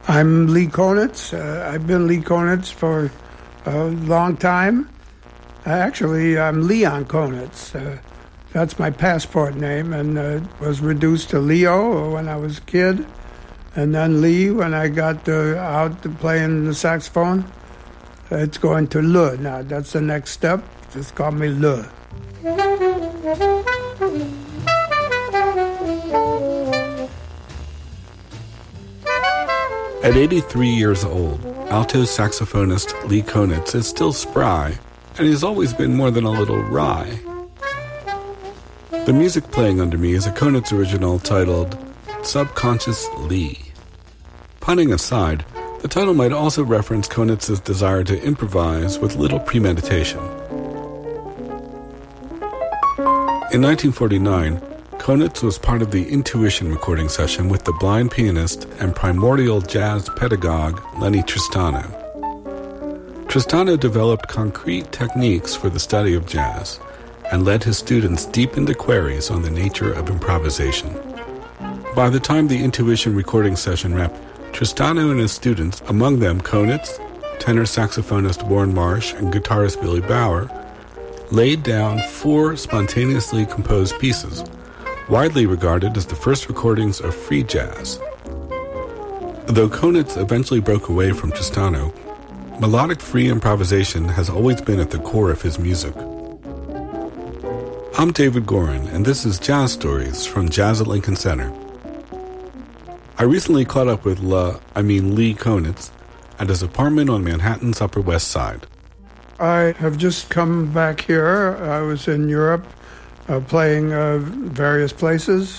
I'm Lee Konitz. I've been Lee Konitz for a long time. Actually, I'm Leon Konitz. That's my passport name, and was reduced to Leo when I was a kid, and then Lee when I got out to playing the saxophone. It's going to Le now. That's the next step. Just call me Le. At 83 years old, alto saxophonist Lee Konitz is still spry, and he's always been more than a little wry. The music playing under me is a Konitz original titled Subconscious Lee. Punning aside, the title might also reference Konitz's desire to improvise with little premeditation. In 1949, Konitz was part of the Intuition recording session with the blind pianist and primordial jazz pedagogue Lenny Tristano. Tristano developed concrete techniques for the study of jazz and led his students deep into queries on the nature of improvisation. By the time the Intuition recording session wrapped, Tristano and his students, among them Konitz, tenor saxophonist Warren Marsh, and guitarist Billy Bauer, laid down 4 spontaneously composed pieces, widely regarded as the first recordings of free jazz. Though Konitz eventually broke away from Tristano, melodic free improvisation has always been at the core of his music. I'm David Gorin, and this is Jazz Stories from Jazz at Lincoln Center. I recently caught up with Lee Konitz at his apartment on Manhattan's Upper West Side. I have just come back here. I was in Europe playing various places.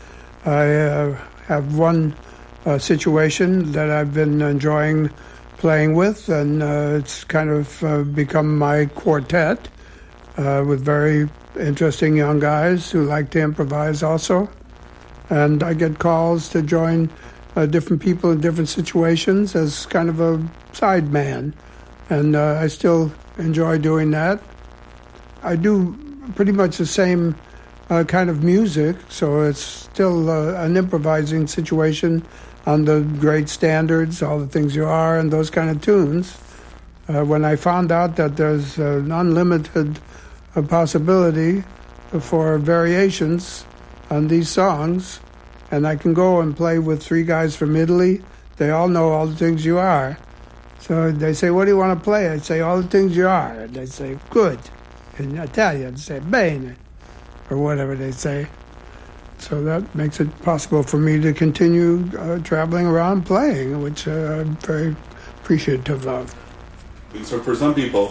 I have one situation that I've been enjoying playing with, and it's kind of become my quartet with very interesting young guys who like to improvise also. And I get calls to join different people in different situations as kind of a side man. And I still enjoy doing that. I do pretty much the same kind of music, so it's still an improvising situation on the great standards, All the Things You Are, and those kind of tunes. When I found out that there's an unlimited possibility for variations on these songs, and I can go and play with 3 guys from Italy. They all know All the Things You Are. So they say, what do you want to play? I say, All the Things You Are. And they say, good. In Italian, they say, bene, or whatever they say. So that makes it possible for me to continue traveling around playing, which I'm very appreciative of. And so for some people,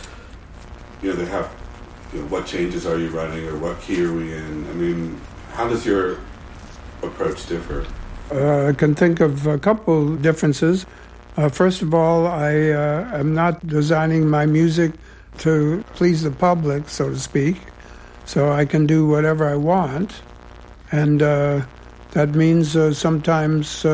they have, what changes are you running, or what key are we in? I mean, how does your approach differ? I can think of a couple differences. First of all, I am not designing my music to please the public, so to speak, so I can do whatever I want. And that means sometimes,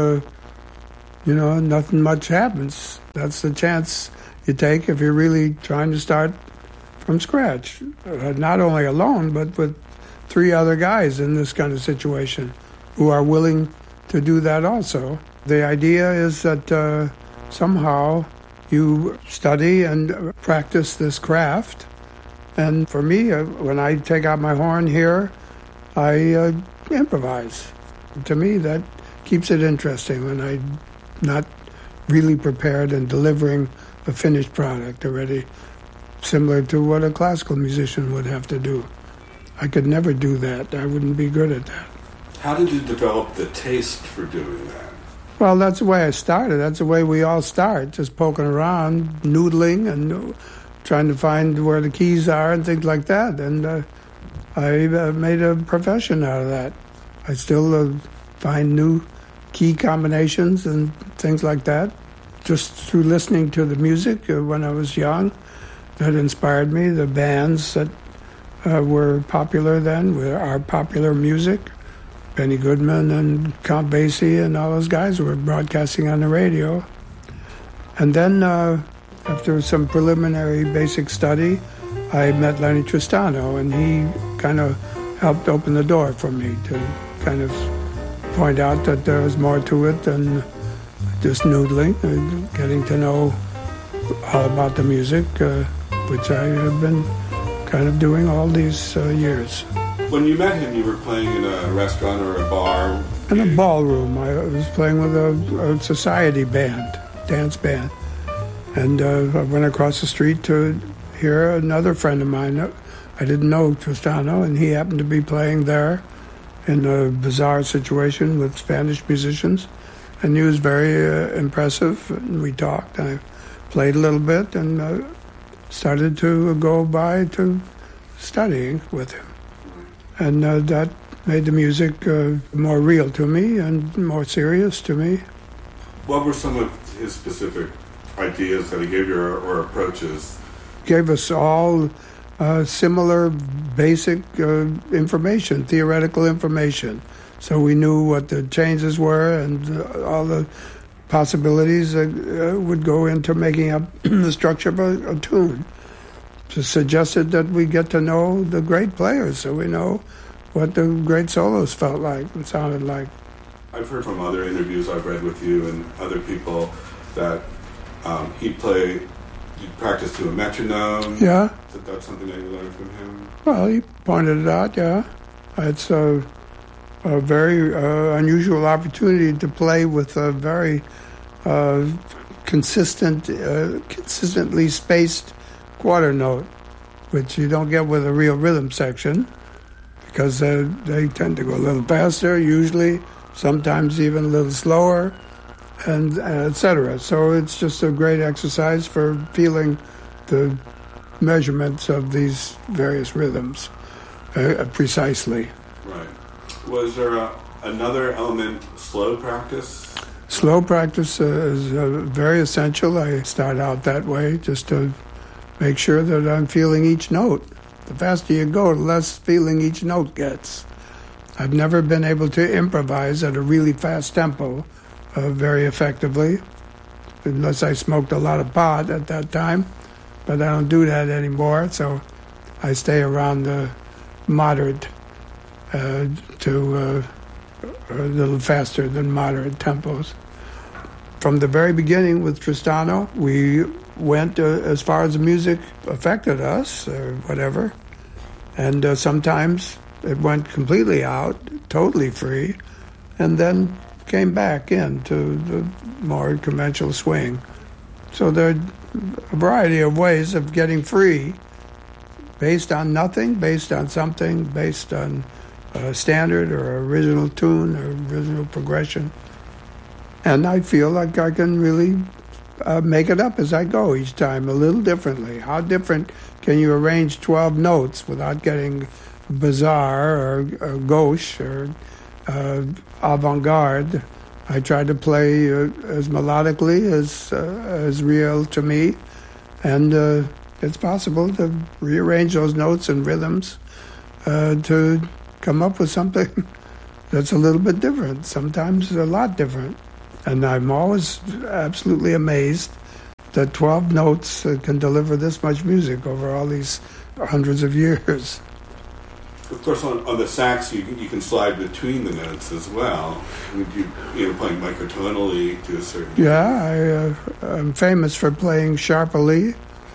nothing much happens. That's the chance you take if you're really trying to start from scratch. Not only alone, but with 3 other guys in this kind of situation who are willing to do that also. The idea is that somehow you study and practice this craft. And for me, when I take out my horn here, I improvise. To me, that keeps it interesting when I'm not really prepared and delivering a finished product already, similar to what a classical musician would have to do. I could never do that. I wouldn't be good at that. How did you develop the taste for doing that? Well, that's the way I started. That's the way we all start, just poking around, noodling, and trying to find where the keys are and things like that. And I made a profession out of that. I still find new key combinations and things like that, just through listening to the music when I was young. That inspired me. The bands that were popular then are popular music. Benny Goodman and Count Basie and all those guys were broadcasting on the radio. And then after some preliminary basic study, I met Lenny Tristano, and he kind of helped open the door for me to kind of point out that there was more to it than just noodling, getting to know all about the music, which I have been kind of doing all these years. When you met him, you were playing in a restaurant or a bar? In a ballroom. I was playing with a society band, dance band. And I went across the street to hear another friend of mine. I didn't know Tristano, and he happened to be playing there in a bizarre situation with Spanish musicians. And he was very impressive, and we talked. I played a little bit and started to go by to studying with him. And that made the music more real to me and more serious to me. What were some of his specific ideas that he gave you or approaches? Gave us all similar basic information, theoretical information. So we knew what the changes were and all the possibilities that would go into making up the structure of a tune. Just suggested that we get to know the great players so we know what the great solos felt like and sounded like. I've heard from other interviews I've read with you and other people that he'd practice to a metronome. Yeah. Is that something that you learned from him? Well, he pointed it out, yeah. It's a very unusual opportunity to play with a very consistently spaced quarter note, which you don't get with a real rhythm section, because they tend to go a little faster, usually, sometimes even a little slower, and etc. So it's just a great exercise for feeling the measurements of these various rhythms precisely. Right. Was there another element, slow practice? Slow practice is very essential. I start out that way just to make sure that I'm feeling each note. The faster you go, the less feeling each note gets. I've never been able to improvise at a really fast tempo very effectively, unless I smoked a lot of pot at that time, but I don't do that anymore, so I stay around the moderate to a little faster than moderate tempos. From the very beginning with Tristano, we went as far as the music affected us or whatever, and sometimes it went completely out, totally free, and then came back into the more conventional swing. So there are a variety of ways of getting free, based on nothing, based on something, based on a standard or original tune or original progression. And I feel like I can really make it up as I go each time, a little differently. How different can you arrange 12 notes without getting bizarre or gauche or avant-garde? I try to play as melodically as real to me, and it's possible to rearrange those notes and rhythms to come up with something that's a little bit different, sometimes a lot different. And I'm always absolutely amazed that 12 notes can deliver this much music over all these hundreds of years. Of course, on the sax, you can slide between the notes as well. You're playing microtonally to a certain degree. Yeah, I'm famous for playing sharply.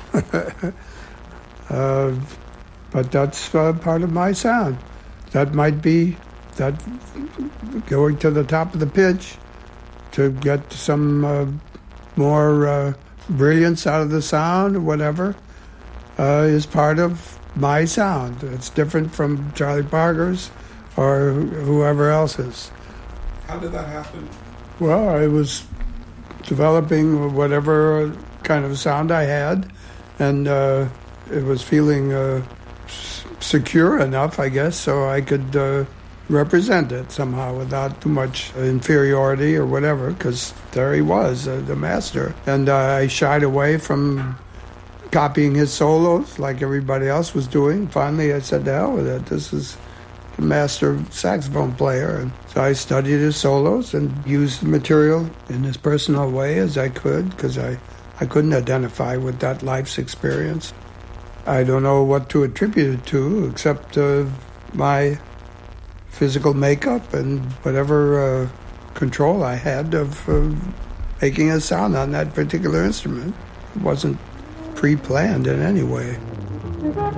But that's part of my sound. That might be that going to the top of the pitch to get some more brilliance out of the sound or whatever is part of my sound. It's different from Charlie Parker's or whoever else's. How did that happen? Well, I was developing whatever kind of sound I had, and it was feeling secure enough, I guess, so I could represent it somehow without too much inferiority or whatever, because there he was, the master. And I shied away from copying his solos like everybody else was doing. Finally, I said, to hell with it. This is the master saxophone player. And so I studied his solos and used the material in as personal a way as I could, because I couldn't identify with that life's experience. I don't know what to attribute it to, except my physical makeup and whatever control I had of making a sound on that particular instrument. It wasn't pre-planned in any way.